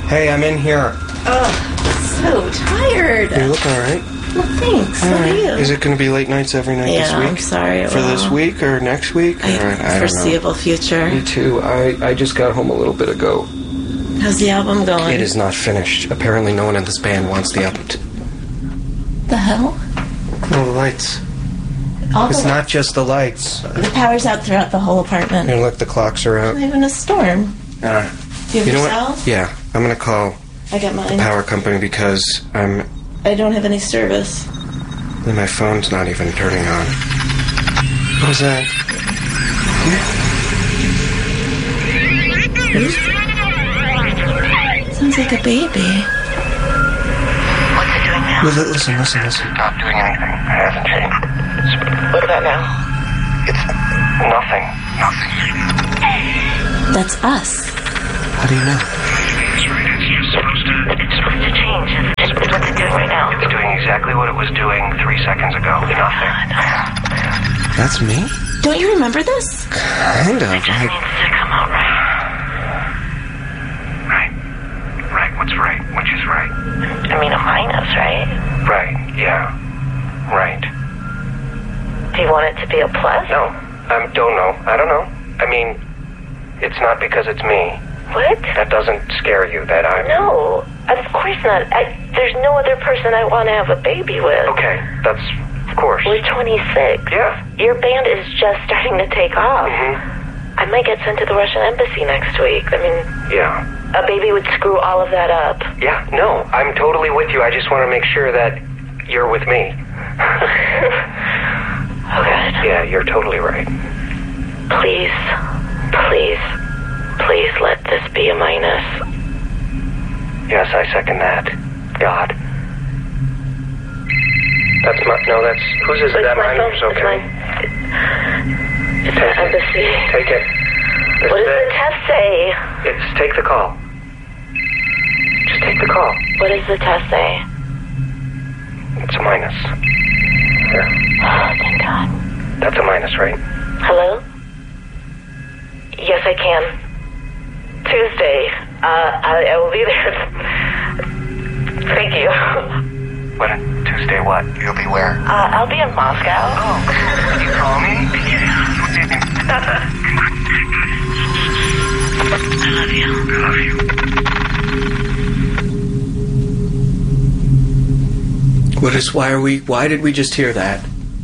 Hey, I'm in here. So tired. You look all right. Well, thanks. How are you? Is it going to be late nights every night this week? I'm sorry. For this week or next week? I don't know. Foreseeable future. Me too. I just got home a little bit ago. How's the album going? It is not finished. Apparently no one in this band wants the album The hell? No, the lights. It's not just the lights. The power's out throughout the whole apartment. And look, the clocks are out. Not even a storm. Do you have you know your what? cell? Yeah, I'm going to call I got mine. the power company because I don't have any service. my phone's not even turning on. What was that? Sounds like a baby. What's it doing now? Listen. Not doing anything. It hasn't changed. What about now? It's nothing. That's us. How do you know? It's supposed to change. What's it doing right now? It's doing exactly what it was doing 3 seconds ago. Nothing. That's me? Don't you remember this? Kind of. It just needs to come out right. Right. What's right? Which is right? I mean, a minus, right? Right, yeah. Right. Do you want it to be a plus? No. Don't know. I don't know. I mean, it's not because it's me. What? That doesn't scare you, that I'm... No, of course not. There's no other person I want to have a baby with. Okay, that's... Of course. We're 26. Yeah. Your band is just starting to take off. Mm-hmm. I might get sent to the Russian embassy next week. I mean... Yeah. A baby would screw all of that up. Yeah, no, I'm totally with you. I just want to make sure that you're with me. Oh, God. Yeah, you're totally right. Please let this be a minus. Yes, I second that. God. Whose is that? Mine? It's okay. Mine. It's the embassy. Take it. What does the test say? Take the call. Just take the call. What does the test say? It's a minus. Yeah. Oh, thank God. That's a minus, right? Hello? Yes, I can. Tuesday. I will be there. Thank you. What? Tuesday what? You'll be where? I'll be in Moscow. Oh, can you call me? I love you. Why did we just hear that?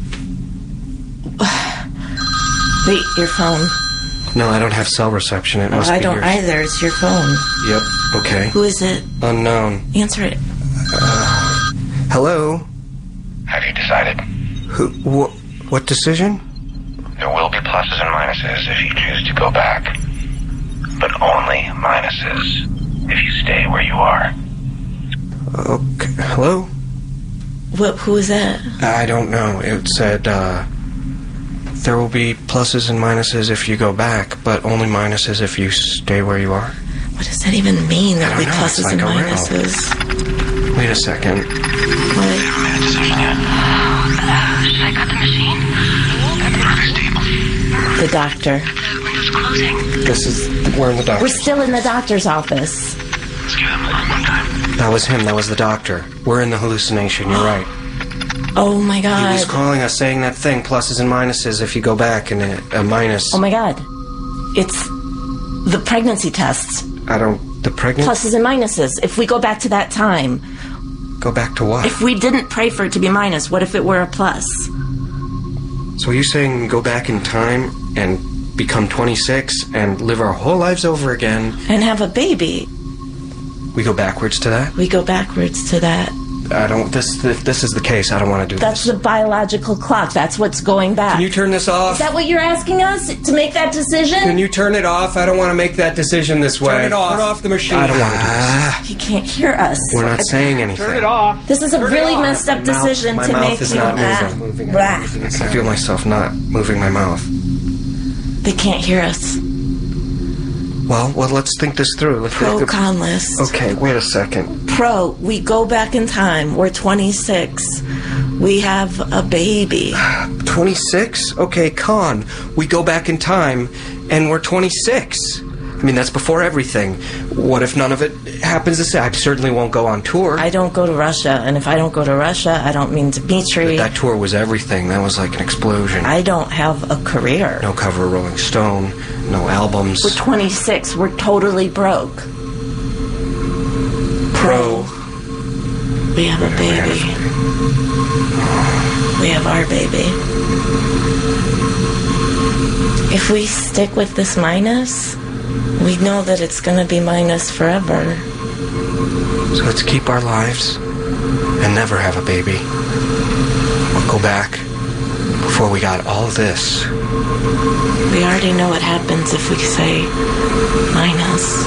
Wait, your phone. No, I don't have cell reception. It must be I don't yours. either. It's your phone. Yep, okay. Who is it? Unknown. Answer it. Hello? Have you decided? What decision? There will be pluses and minuses if you choose to go back. But only minuses if you stay where you are. Okay, hello? Who is that? I don't know. It said, there will be pluses and minuses if you go back, but only minuses if you stay where you are. What does that even mean? There'll be pluses and minuses. Wait a second. What? I haven't made a decision yet. Should I cut the machine? The doctor. The window's closing. We're in the doctor. We're still in the doctor's office. Let's give him one time. That was him. That was the doctor. We're in the hallucination. You're right. Oh my God. He was calling us saying that thing, pluses and minuses if you go back, and a minus. Oh my God. It's the pregnancy tests. The pregnant? Pluses and minuses. If we go back to that time. Go back to what? If we didn't pray for it to be minus, what if it were a plus? So are you saying go back in time and become 26 and live our whole lives over again? And have a baby. We go backwards to that? We go backwards to that. If this is the case, I don't want to do That's this. the biological clock. That's what's going back. Can you turn this off? Is that what you're asking us? To make that decision? Can you turn it off? I don't want to make that decision this way. Turn it off. Turn off the machine. I don't want to do this. He can't hear us. We're not saying anything. Turn it off. This is a really messed up decision My to mouth make is you not laugh. moving. Blah. I feel myself not moving my mouth. They can't hear us. Well, let's think this through. Pro-con list. Okay, wait a second. Pro, we go back in time. We're 26. We have a baby. 26? Okay, con. We go back in time, and we're 26. I mean, that's before everything. What if none of it happens to say? I certainly won't go on tour. I don't go to Russia, and if I don't go to Russia, I don't mean Dmitri. That tour was everything. That was like an explosion. I don't have a career. No cover of Rolling Stone, no albums. We're 26. We're totally broke. Pro. We have a baby. We have our baby. If we stick with this minus, we know that it's going to be minus forever. So let's keep our lives and never have a baby. We'll go back before we got all this. We already know what happens if we say minus.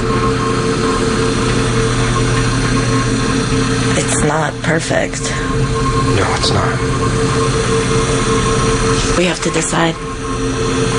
It's not perfect. No, it's not. We have to decide